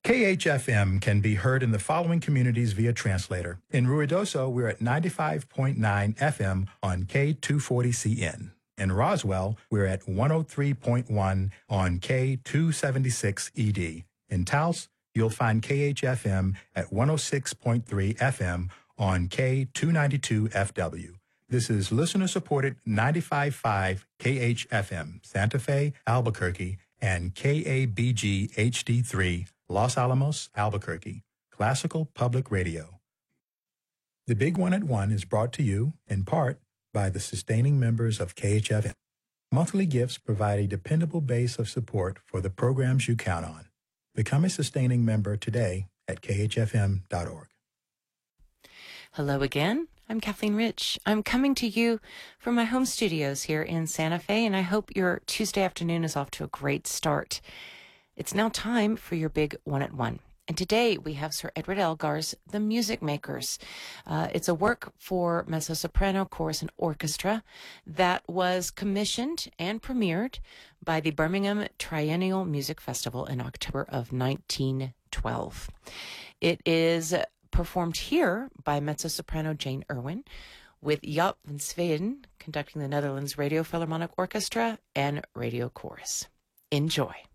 KHFM can be heard in the following communities via translator. In Ruidoso, we're at 95.9 FM on K240CN. In Roswell, we're at 103.1 on K276ED. In Taos, you'll find KHFM at 106.3 FM on K292FW. This is listener-supported 95.5 KHFM, Santa Fe, Albuquerque, and KABG HD3, Los Alamos, Albuquerque, Classical Public Radio. The Big One at One is brought to you, in part, by the sustaining members of KHFM. Monthly gifts provide a dependable base of support for the programs you count on. Become a sustaining member today at khfm.org. Hello again. I'm Kathleen Rich. I'm coming to you from my home studios here in Santa Fe, and I hope your Tuesday afternoon is off to a great start. It's now time for your Big One at One. And today we have Sir Edward Elgar's The Music Makers. It's a work for mezzo-soprano, chorus, and orchestra that was commissioned and premiered by the Birmingham Triennial Music Festival in October of 1912. It is performed here by mezzo-soprano Jane Irwin, with Jaap van Zweden conducting the Netherlands Radio Philharmonic Orchestra and Radio Chorus. Enjoy.